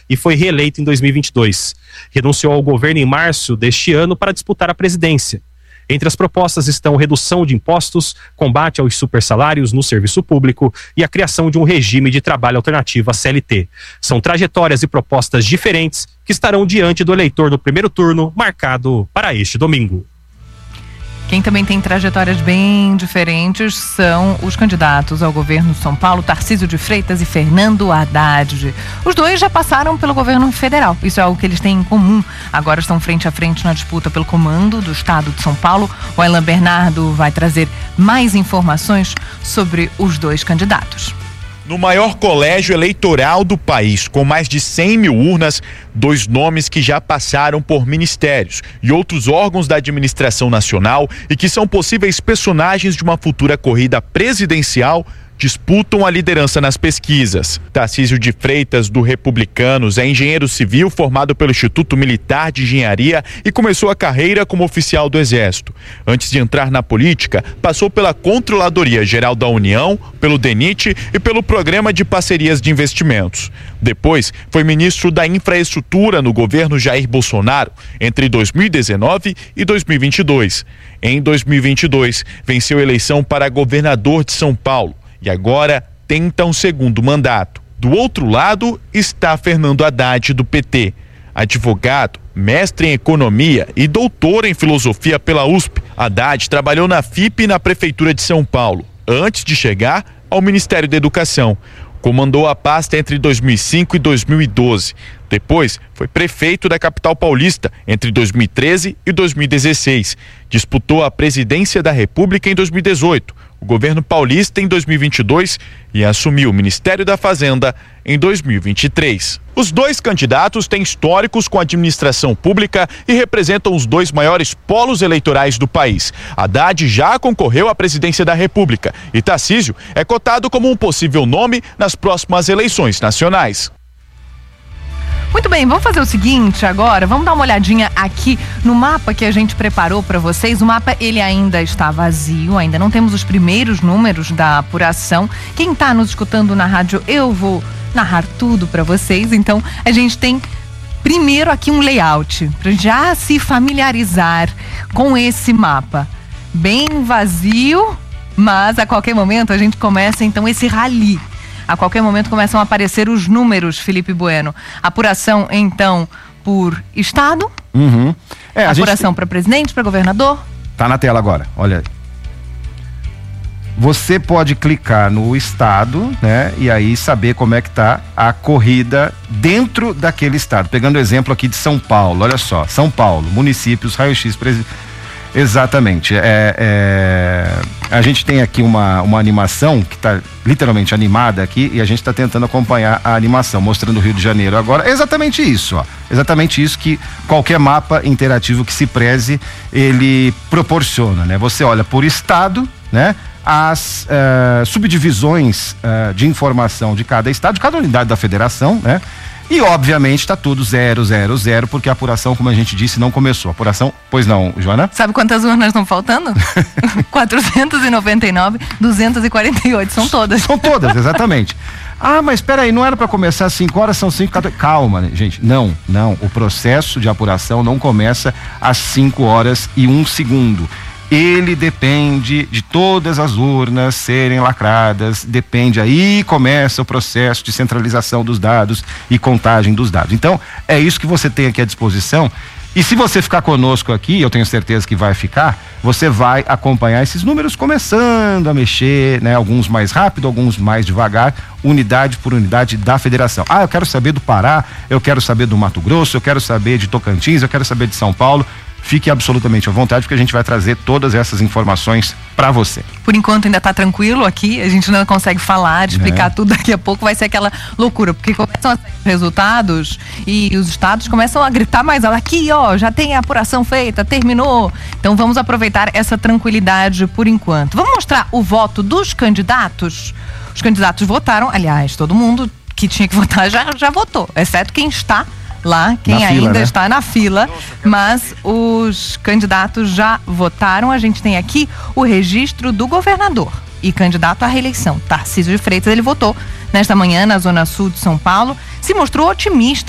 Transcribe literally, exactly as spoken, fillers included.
e foi reeleito em dois mil e vinte e dois. Renunciou ao governo em março deste ano para disputar a presidência. Entre as propostas estão redução de impostos, combate aos supersalários no serviço público e a criação de um regime de trabalho alternativo à C L T. São trajetórias e propostas diferentes que estarão diante do eleitor no primeiro turno, marcado para este domingo. Quem também tem trajetórias bem diferentes são os candidatos ao governo de São Paulo, Tarcísio de Freitas e Fernando Haddad. Os dois já passaram pelo governo federal, isso é algo que eles têm em comum. Agora estão frente a frente na disputa pelo comando do estado de São Paulo. O Alan Bernardo vai trazer mais informações sobre os dois candidatos. No maior colégio eleitoral do país, com mais de cem mil urnas, dois nomes que já passaram por ministérios e outros órgãos da administração nacional e que são possíveis personagens de uma futura corrida presidencial disputam a liderança nas pesquisas. Tarcísio de Freitas, do Republicanos, é engenheiro civil formado pelo Instituto Militar de Engenharia e começou a carreira como oficial do Exército. Antes de entrar na política, passou pela Controladoria Geral da União, pelo DENIT e pelo Programa de Parcerias de Investimentos. Depois, foi ministro da Infraestrutura no governo Jair Bolsonaro, entre dois mil e dezenove e dois mil e vinte e dois. Em dois mil e vinte e dois, venceu a eleição para governador de São Paulo e agora tenta um segundo mandato. Do outro lado está Fernando Haddad, do P T. Advogado, mestre em economia e doutor em filosofia pela U S P, Haddad trabalhou na F I P e na Prefeitura de São Paulo, antes de chegar ao Ministério da Educação. Comandou a pasta entre dois mil e cinco e dois mil e doze. Depois, foi prefeito da capital paulista entre dois mil e treze e dois mil e dezesseis. Disputou a presidência da República em dois mil e dezoito, o governo paulista em dois mil e vinte e dois e assumiu o Ministério da Fazenda em dois mil e vinte e três. Os dois candidatos têm históricos com a administração pública e representam os dois maiores polos eleitorais do país. Haddad já concorreu à presidência da República e Tarcísio é cotado como um possível nome nas próximas eleições nacionais. Muito bem, vamos fazer o seguinte agora, vamos dar uma olhadinha aqui no mapa que a gente preparou para vocês. O mapa, ele ainda está vazio, ainda não temos os primeiros números da apuração. Quem está nos escutando na rádio, eu vou narrar tudo para vocês. Então, a gente tem primeiro aqui um layout, para já se familiarizar com esse mapa. Bem vazio, mas a qualquer momento a gente começa então esse rally. A qualquer momento começam a aparecer os números, Felipe Bueno. Apuração, então, por estado. Uhum. É, a apuração gente... para presidente, para governador. Tá na tela agora, olha aí. Você pode clicar no estado, né? E aí saber como é que tá a corrida dentro daquele estado. Pegando o exemplo aqui de São Paulo, olha só. São Paulo, municípios, raio-x, presidente. Exatamente. É, é, a gente tem aqui uma, uma animação que está literalmente animada aqui e a gente está tentando acompanhar a animação, mostrando o Rio de Janeiro agora. É exatamente isso, ó. Exatamente isso que qualquer mapa interativo que se preze, ele proporciona, né? Você olha por estado, né? As uh, subdivisões uh, de informação de cada estado, de cada unidade da federação, né? E obviamente está tudo zero, zero, zero, porque a apuração, como a gente disse, não começou. A apuração, pois não, Joana? Sabe quantas urnas estão faltando? quatrocentos e noventa e nove, duzentos e quarenta e oito, são todas. São todas, exatamente. Ah, mas espera aí, não era para começar às cinco horas, são cinco, quatorze. Calma, né, gente. Não, não. O processo de apuração não começa às cinco horas e um segundo. Ele depende de todas as urnas serem lacradas, depende, aí começa o processo de centralização dos dados e contagem dos dados. Então, é isso que você tem aqui à disposição. E se você ficar conosco aqui, eu tenho certeza que vai ficar, você vai acompanhar esses números começando a mexer, né? Alguns mais rápido, alguns mais devagar, unidade por unidade da federação. Ah, eu quero saber do Pará, eu quero saber do Mato Grosso, eu quero saber de Tocantins, eu quero saber de São Paulo. Fique absolutamente à vontade, porque a gente vai trazer todas essas informações para você. Por enquanto ainda tá tranquilo aqui, a gente não consegue falar, de explicar é. tudo. Daqui a pouco vai ser aquela loucura, porque começam a sair os resultados e os estados começam a gritar mais alto. Aqui, ó, já tem a apuração feita, terminou. Então vamos aproveitar essa tranquilidade por enquanto. Vamos mostrar o voto dos candidatos. Os candidatos votaram, aliás, todo mundo que tinha que votar já, já votou, exceto quem está lá, quem na ainda fila, né? está na fila, mas os candidatos já votaram. A gente tem aqui o registro do governador e candidato à reeleição, Tarcísio de Freitas. Ele votou nesta manhã na Zona Sul de São Paulo, se mostrou otimista